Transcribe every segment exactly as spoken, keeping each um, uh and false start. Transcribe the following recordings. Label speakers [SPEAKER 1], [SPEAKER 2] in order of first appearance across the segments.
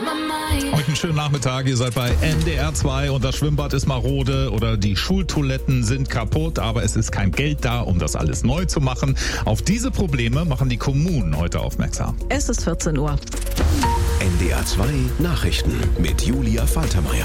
[SPEAKER 1] Heute einen schönen Nachmittag, ihr seid bei N D R zwei und das Schwimmbad ist marode oder die Schultoiletten sind kaputt, aber es ist kein Geld da, um das alles neu zu machen. Auf diese Probleme machen die Kommunen heute aufmerksam.
[SPEAKER 2] Es ist vierzehn Uhr.
[SPEAKER 3] N D R zwei Nachrichten mit Julia Faltermeier.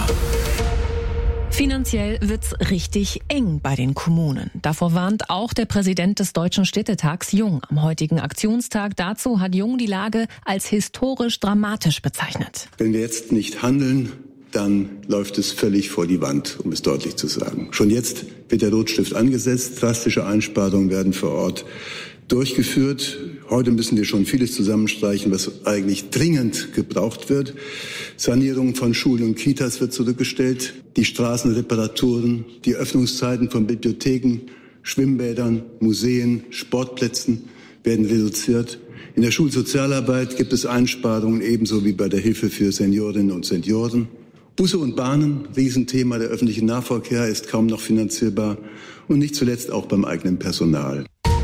[SPEAKER 2] Finanziell wird's richtig eng bei den Kommunen. Davor warnt auch der Präsident des Deutschen Städtetags Jung am heutigen Aktionstag. Dazu hat Jung die Lage als historisch dramatisch bezeichnet.
[SPEAKER 4] Wenn wir jetzt nicht handeln, dann läuft es völlig vor die Wand, um es deutlich zu sagen. Schon jetzt wird der Rotstift angesetzt. Drastische Einsparungen werden vor Ort durchgeführt. Heute müssen wir schon vieles zusammenstreichen, was eigentlich dringend gebraucht wird. Sanierung von Schulen und Kitas wird zurückgestellt. Die Straßenreparaturen, die Öffnungszeiten von Bibliotheken, Schwimmbädern, Museen, Sportplätzen werden reduziert. In der Schulsozialarbeit gibt es Einsparungen, ebenso wie bei der Hilfe für Seniorinnen und Senioren. Busse und Bahnen, Riesenthema. Der öffentliche Nahverkehr ist kaum noch finanzierbar. Und nicht zuletzt auch beim eigenen Personal.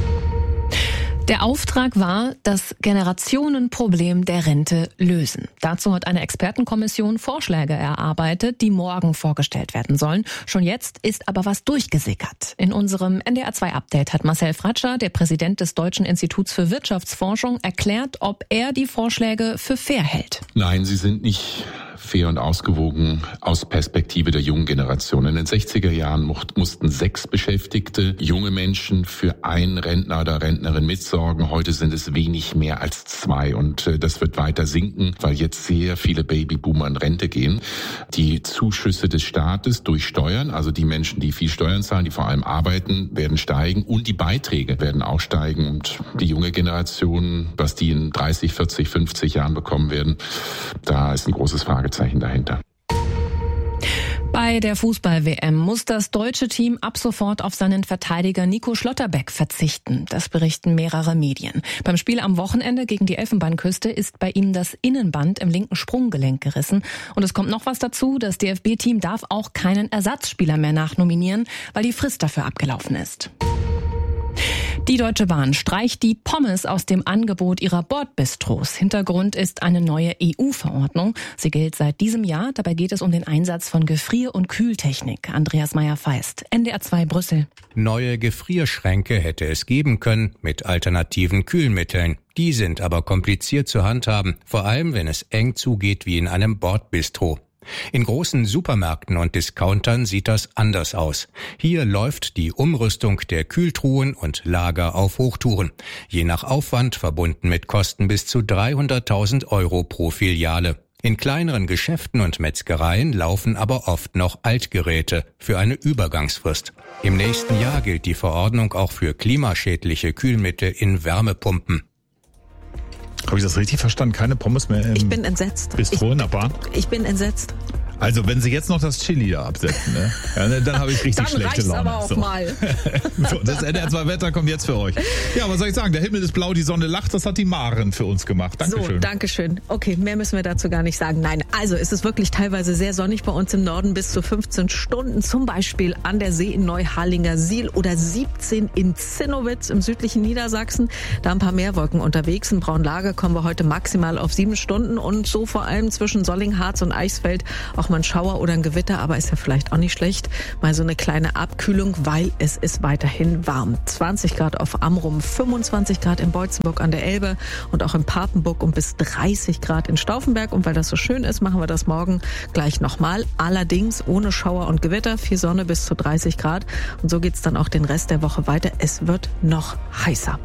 [SPEAKER 2] Der Auftrag war, das Generationenproblem der Rente lösen. Dazu hat eine Expertenkommission Vorschläge erarbeitet, die morgen vorgestellt werden sollen. Schon jetzt ist aber was durchgesickert. In unserem N D R zwei Update hat Marcel Fratscher, der Präsident des Deutschen Instituts für Wirtschaftsforschung, erklärt, ob er die Vorschläge für fair hält.
[SPEAKER 5] Nein, sie sind nicht fair und ausgewogen aus Perspektive der jungen Generation. In den sechziger Jahren mussten sechs Beschäftigte, junge Menschen, für einen Rentner oder Rentnerin mitsorgen. Heute sind es wenig mehr als zwei und das wird weiter sinken, weil jetzt sehr viele Babyboomer in Rente gehen. Die Zuschüsse des Staates durch Steuern, also die Menschen, die viel Steuern zahlen, die vor allem arbeiten, werden steigen und die Beiträge werden auch steigen und die junge Generation, was die in dreißig, vierzig, fünfzig Jahren bekommen werden, da ist ein großes Fragezeichen dahinter.
[SPEAKER 2] Bei der Fußball-W M muss das deutsche Team ab sofort auf seinen Verteidiger Nico Schlotterbeck verzichten. Das berichten mehrere Medien. Beim Spiel am Wochenende gegen die Elfenbeinküste ist bei ihm das Innenband im linken Sprunggelenk gerissen. Und es kommt noch was dazu, das D F B-Team darf auch keinen Ersatzspieler mehr nachnominieren, weil die Frist dafür abgelaufen ist. Die Deutsche Bahn streicht die Pommes aus dem Angebot ihrer Bordbistros. Hintergrund ist eine neue E U-Verordnung. Sie gilt seit diesem Jahr. Dabei geht es um den Einsatz von Gefrier- und Kühltechnik. Andreas Meyer-Feist, N D R zwei Brüssel.
[SPEAKER 6] Neue Gefrierschränke hätte es geben können mit alternativen Kühlmitteln. Die sind aber kompliziert zu handhaben, vor allem wenn es eng zugeht wie in einem Bordbistro. In großen Supermärkten und Discountern sieht das anders aus. Hier läuft die Umrüstung der Kühltruhen und Lager auf Hochtouren. Je nach Aufwand verbunden mit Kosten bis zu dreihunderttausend Euro pro Filiale. In kleineren Geschäften und Metzgereien laufen aber oft noch Altgeräte für eine Übergangsfrist. Im nächsten Jahr gilt die Verordnung auch für klimaschädliche Kühlmittel in Wärmepumpen.
[SPEAKER 1] Habe ich das richtig verstanden? Keine Pommes mehr im
[SPEAKER 2] Ich bin entsetzt.
[SPEAKER 1] Bistro in der Bahn?
[SPEAKER 2] Ich bin entsetzt.
[SPEAKER 1] Also wenn Sie jetzt noch das Chili da absetzen, ne? Ja, dann habe ich richtig
[SPEAKER 2] dann
[SPEAKER 1] schlechte
[SPEAKER 2] reicht's
[SPEAKER 1] Laune.
[SPEAKER 2] aber auch
[SPEAKER 1] so.
[SPEAKER 2] mal.
[SPEAKER 1] So, das N D R zwei Wetter kommt jetzt für euch. Ja, was soll ich sagen? Der Himmel ist blau, die Sonne lacht. Das hat die Maren für uns gemacht. Dankeschön.
[SPEAKER 2] So, Dankeschön. Okay, mehr müssen wir dazu gar nicht sagen. Nein, also es ist wirklich teilweise sehr sonnig bei uns im Norden, bis zu fünfzehn Stunden. Zum Beispiel an der See in Neuharlingersiel oder siebzehn in Zinnowitz im südlichen Niedersachsen. Da ein paar Meerwolken unterwegs. In Braunlage kommen wir heute maximal auf sieben Stunden. Und so vor allem zwischen Solling, Harz und Eichsfeld auch mal ein Schauer oder ein Gewitter, aber ist ja vielleicht auch nicht schlecht. Mal so eine kleine Abkühlung, weil es ist weiterhin warm. zwanzig Grad auf Amrum, fünfundzwanzig Grad in Beutzenburg an der Elbe und auch in Papenburg und bis dreißig Grad in Stauffenberg. Und weil das so schön ist, machen wir das morgen gleich nochmal. Allerdings ohne Schauer und Gewitter, viel Sonne bis zu dreißig Grad. Und so geht's dann auch den Rest der Woche weiter. Es wird noch heißer.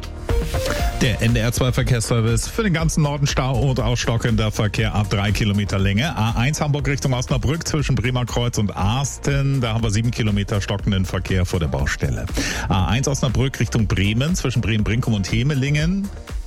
[SPEAKER 1] Der N D R zwei Verkehrsservice für den ganzen Norden Stau und ausstockender Verkehr ab drei Kilometer Länge. A eins Hamburg Richtung Osnabrück zwischen Bremer Kreuz und Asten. Da haben wir sieben Kilometer stockenden Verkehr vor der Baustelle. A eins Osnabrück Richtung Bremen zwischen Bremen-Brinkum und Hemelingen.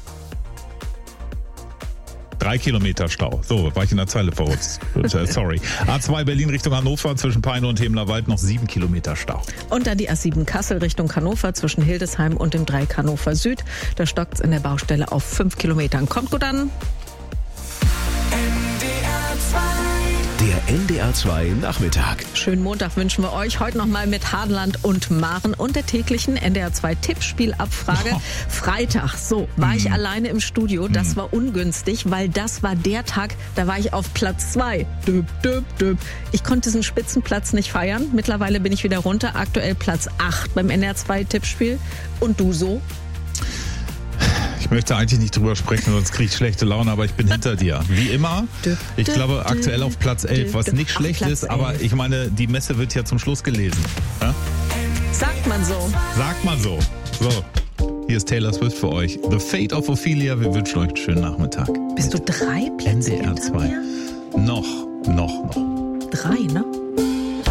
[SPEAKER 1] Drei Kilometer Stau. So, war ich in der Zeile verrutscht. Sorry. A zwei Berlin Richtung Hannover zwischen Peine und Hemlerwald noch sieben Kilometer Stau.
[SPEAKER 2] Und dann die A sieben Kassel Richtung Hannover zwischen Hildesheim und dem Dreieck Hannover Süd. Da stockt's in der Baustelle auf fünf Kilometern. Kommt gut an.
[SPEAKER 3] Der N D R A zwei Nachmittag.
[SPEAKER 2] Schönen Montag wünschen wir euch. Heute nochmal mit Hadeland und Maren und der täglichen N D R zwei Tippspielabfrage. Oh. Freitag, so, war mm. ich alleine im Studio. Das mm. war ungünstig, weil das war der Tag, da war ich auf Platz zwei. Düb, düb, düb. Ich konnte diesen Spitzenplatz nicht feiern. Mittlerweile bin ich wieder runter. Aktuell Platz acht beim N D R zwei Tippspiel. Und du so?
[SPEAKER 1] Ich möchte eigentlich nicht drüber sprechen, sonst kriege ich schlechte Laune, aber ich bin hinter dir. Wie immer. Ich glaube aktuell auf Platz elf, was nicht schlecht ist, aber ich meine, die Messe wird ja zum Schluss gelesen. Ja?
[SPEAKER 2] Sagt man so.
[SPEAKER 1] Sagt man so. So, hier ist Taylor Swift für euch. The Fate of Ophelia. Wir wünschen euch einen schönen Nachmittag.
[SPEAKER 2] Bist du drei Plätze
[SPEAKER 1] N D R zwei.
[SPEAKER 2] Hinter mir?
[SPEAKER 1] Noch, noch, noch.
[SPEAKER 2] Drei, ne?